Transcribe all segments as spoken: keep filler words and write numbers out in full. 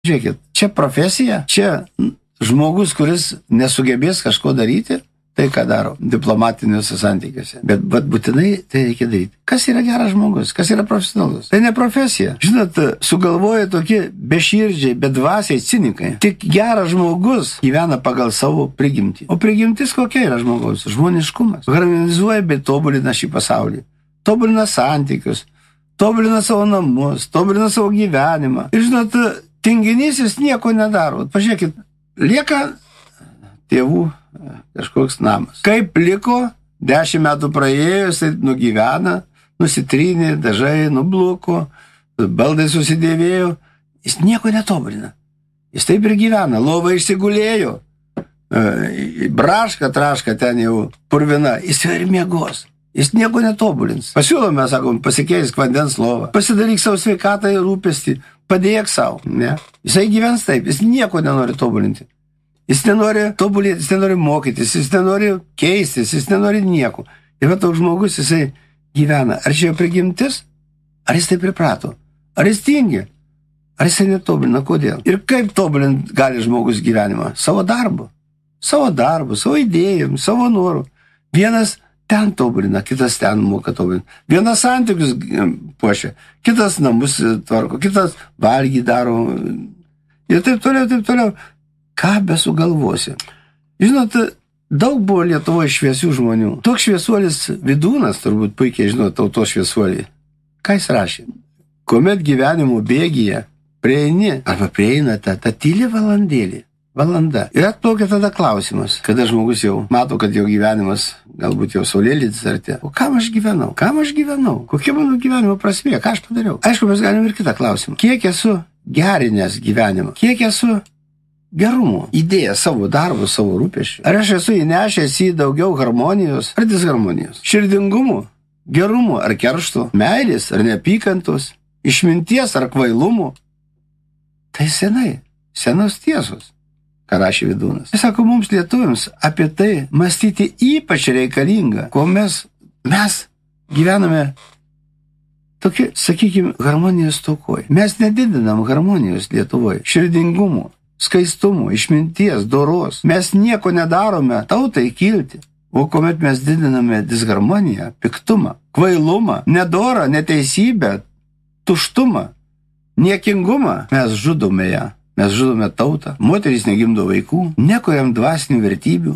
Žiūrėkit, čia profesija, čia žmogus, kuris nesugebės kažko daryti, tai ką daro diplomatiniuose santykiuose. Bet, bet būtinai tai reikia daryti. Kas yra geras žmogus? Kas yra profesionalus? Tai ne profesija. Žinot, sugalvoja tokie beširdžiai, bedvasiai cinikai. Tik geras žmogus gyvena pagal savo prigimtį. O prigimtis kokia yra žmogaus? Žmoniškumas. Harmonizuoja bei tobulina šį pasaulį. Tobulina santykius, tobulina savo namus, tobulina savo gyvenimą. Ir žinot, tinginys jis nieko nedaro. Pažiūrėkit, lieka tėvų kažkoks namas. Kaip liko, dešimt metų praėjo, jisai nugyvena, nusitrynė, dažai nubluko, baldai susidėvėjo, jis nieko netobulina. Jis taip ir gyvena, lova išsigulėjo, braška, traška ten jau purvina, jis ir miegos. Jis nieko netobulins. Pasiūlome, sakom, pasikeisk vandens lovą, pasidaryk savo sveikatą ir rūpestį, padėk savo. Ne? Jisai gyvens taip, jis nieko nenori tobulinti. Jis nenori tobulėti, jis nenori mokytis, jis nenori keistis, jis nenori nieko. Ir va toks žmogus, jisai gyvena. Ar čia jo prigimtis? Ar jis taip priprato? Ar jis tingi? Ar jisai netobulina? Kodėl? Ir kaip tobulint gali žmogus gyvenimą? Savo darbu. Savo darbu, savo idėjom, savo noru. Vienas ten tobulina, kitas ten moka tobulina. Vienas santykius puošia, kitas namus tvarko, kitas valgy daro. Ir taip toliau, taip toliau. Ką besugalvosi? Žinot, daug buvo Lietuvoje šviesių žmonių. Toks šviesuolis Vidūnas, turbūt puikiai žinot, tautos šviesuolį. Ką jis rašė? Kuomet gyvenimo bėgyje prieini, arba prieina ta, ta tyli valandėlė, valanda. Ir atplaukia tada klausimas, kada žmogus jau mato, kad jo gyvenimas galbūt jau saulėlydis artėja. O kam aš gyvenau? Kam aš gyvenau? Kokia mano gyvenimo prasmė? Ką aš padariau? Aišku, mes galim ir kitą klausimą. Kiek esu gerinęs gyvenimą? Kiek esu gerumo, idėja savo darbo, savo rūpesčių? Ar aš esu įnešęs į daugiau harmonijos ar disharmonijos? Širdingumo, gerumo ar keršto? Meilės ar neapykantos? Išminties ar kvailumo? Tai senai, senos tiesos, ką rašė Vidūnas. Jis sako, mums lietuviams apie tai mąstyti ypač reikalinga, ko mes, mes gyvename tokie, sakykime, harmonijos stokoj. Mes nedidinam harmonijos Lietuvoje, širdingumo, skaistumo, išminties, doros. Mes nieko nedarome tautai kilti. O kuomet mes didiname disharmoniją, piktumą, kvailumą, nedorą, neteisybę, tuštumą, niekingumą, mes žudome ją. Mes žudome tautą. Moterys negimdo vaikų, nekuriam dvasinių vertybių.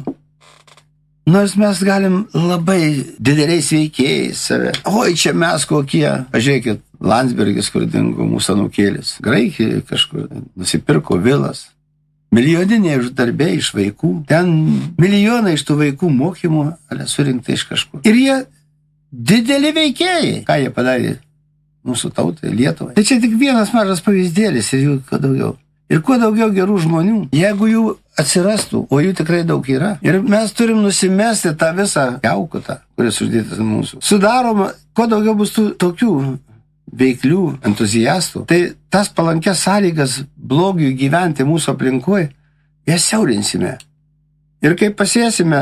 Nors mes galim labai dideliais veikėjais save. Oi, čia mes kokie. Pažiūrėkit, Landsbergis, kur dingo mūsų anūkėlis. Graikijoje kažkur nusipirko vilas. Milijoniniai uždarbiai iš vaikų. Ten milijonai iš tų vaikų mokymų surinkta iš kažkur. Ir jie dideli veikėjai. Ką jie padarė mūsų tautai, Lietuvai? Tai čia tik vienas mažas pavyzdėlis ir jų kuo daugiau. Ir kuo daugiau gerų žmonių, jeigu jų atsirastų, o jų tikrai daug yra. Ir mes turim nusimesti tą visą kiaukutą, kuris uždėtas mūsų. Sudaroma, kuo daugiau bus tų tokių veiklių entuziastų, tai tas palankės sąlygas blogiui gyventi mūsų aplinkoje, jas siaurinsime. Ir kai pasėsime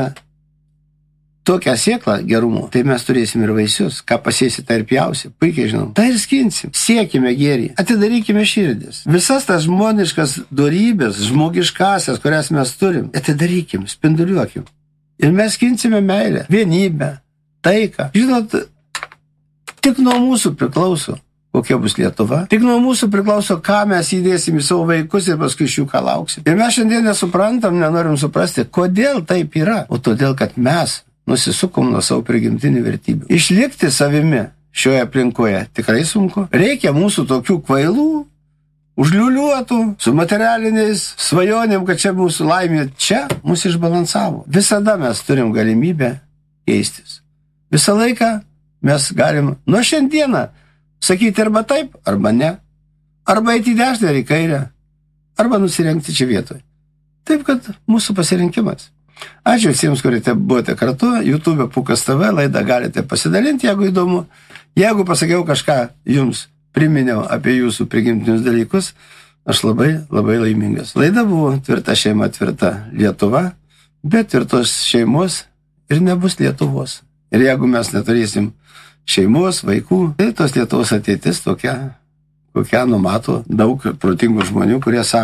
tokią sėklą gerumo, tai mes turėsime ir vaisius. Ką pasėsi, tai ir pjausi. Puikiai žinom. Tai ir skinsim. Siekime gėrį. Atidarykime širdis. Visas tas žmoniškas dorybės, žmogiškasias, kurias mes turim, atidarykim, spinduliuokim. Ir mes skinsime meilę, vienybę, taiką. Žinot, tik nuo mūsų priklauso, kokia bus Lietuva. Tik nuo mūsų priklauso, ką mes įdėsim į savo vaikus ir paskui iš jų ką lauksim. Ir mes šiandien nesuprantam, nenorim suprasti, kodėl taip yra. O todėl, kad mes nusisukom nuo savo prigimtinių vertybių. Išlikti savimi šioje aplinkoje tikrai sunku. Reikia mūsų tokių kvailų, užliuliuotų, su materialiniais svajonėm, kad čia mūsų laimė. Čia mūsų išbalansavo. Visada mes turim galimybę keistis. Visą laiką mes galim nuo šiandieną sakyti arba taip, arba ne. Arba eiti į dešinę ar į kairę, arba nusirengti čia vietoje. Taip, kad mūsų pasirinkimas. Ačiū visiems, kurie buvote kartu. YouTube Pūkas T V laidą galite pasidalinti, jeigu įdomu. Jeigu pasakiau kažką jums, priminiau apie jūsų prigimtinius dalykus, aš labai, labai laimingas. Laida buvo Tvirta šeima, tvirta Lietuva, bet tvirtos šeimos ir nebus Lietuvos. Ir jeigu mes neturėsim šeimos, vaikų, tai tos Lietuvos ateitis tokia, kokią numato daug protingų žmonių, kurie sako,